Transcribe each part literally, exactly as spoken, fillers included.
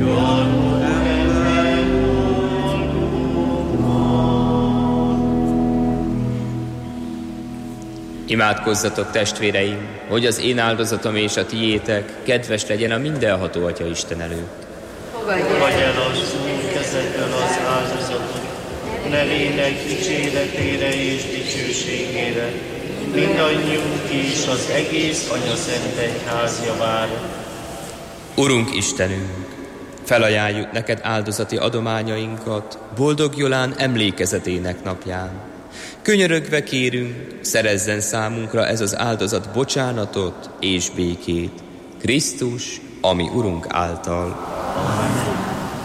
Imádkozzatok, testvéreim, hogy az én áldozatom és a tiétek kedves legyen a mindenható Atya Isten előtt. Fogadj el az Úr kezedből az áldozatot, nevének dicséretére és dicsőségére, mindannyiunk és az egész Anya Szent Egyház javára. Urunk Istenünk, felajánljuk neked áldozati adományainkat boldog Jolán emlékezetének napján. Könyörögve kérünk, szerezzen számunkra ez az áldozat bocsánatot és békét. Krisztus, ami Urunk által. Amen.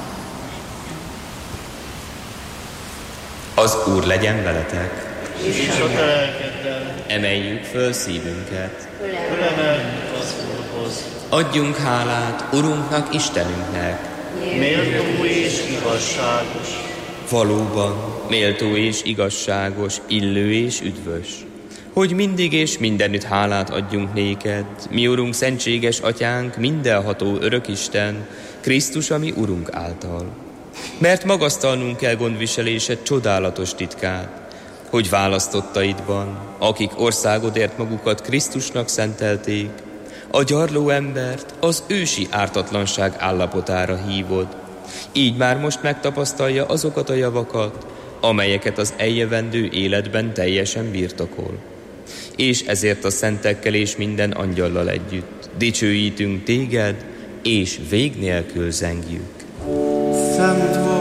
Az Úr legyen veletek. És a te lelkeddel. Emeljük föl szívünket. Fölemeljük az Úrhoz. Adjunk hálát Urunknak, Istenünknek. Méltó és igazságos. Valóban méltó és igazságos, illő és üdvös, hogy mindig és mindenütt hálát adjunk néked, mi Urunk, szentséges Atyánk, mindenható Örökisten, Krisztus, ami Urunk által. Mert magasztalnunk kell gondviselésed csodálatos titkát, hogy választottaidban, akik országodért magukat Krisztusnak szentelték, a gyarló embert az ősi ártatlanság állapotára hívod, így már most megtapasztalja azokat a javakat, amelyeket az eljövendő életben teljesen birtokol. És ezért a szentekkel és minden angyallal együtt dicsőítünk téged, és vég nélkül zengjük. Szent